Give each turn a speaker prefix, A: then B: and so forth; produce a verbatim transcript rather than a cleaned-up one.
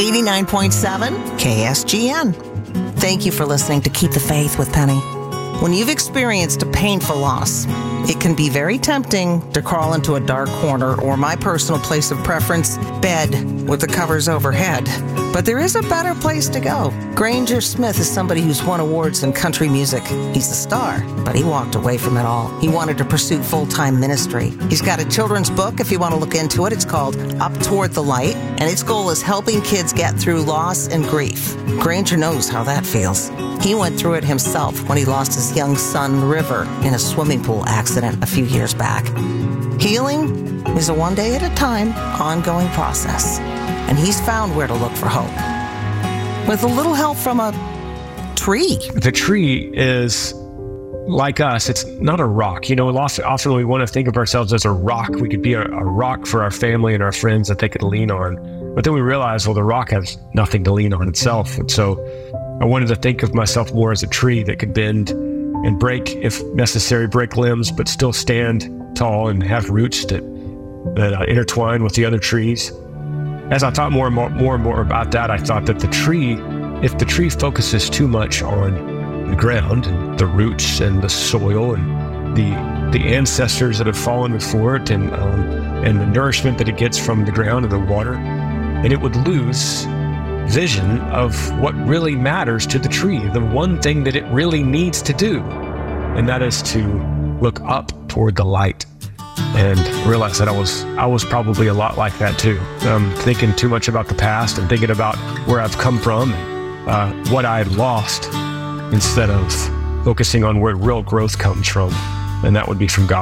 A: eighty-nine point seven K S G N. Thank you for listening to Keep the Faith with Penny. When you've experienced a painful loss, it can be very tempting to crawl into a dark corner, or my personal place of preference, bed with the covers overhead. But there is a better place to go. Granger Smith is somebody who's won awards in country music. He's a star, but he walked away from it all. He wanted to pursue full-time ministry. He's got a children's book, if you want to look into it. It's called Up Toward the Light, and its goal is helping kids get through loss and grief. Granger knows how that feels. He went through it himself when he lost his young son, River, in a swimming pool accident a few years back. Healing is a one day at a time, ongoing process, and he's found where to look for hope. With a little help from a tree.
B: The tree is like us. It's not a rock. You know, often, often we want to think of ourselves as a rock. We could be a, a rock for our family and our friends that they could lean on. But then we realize, well, the rock has nothing to lean on itself. And so I wanted to think of myself more as a tree that could bend and break, if necessary, break limbs, but still stand tall and have roots that, that uh, intertwine with the other trees. As I thought more and more, more and more about that, I thought that the tree, if the tree focuses too much on the ground and the roots and the soil and the the ancestors that have fallen before it and um, and the nourishment that it gets from the ground and the water, and it would lose vision of what really matters to the tree, the one thing that it really needs to do, and that is to look up toward the light. And realize that I was I was probably a lot like that too, um, thinking too much about the past and thinking about where I've come from, uh, what I had lost, instead of focusing on where real growth comes from, and that would be from God.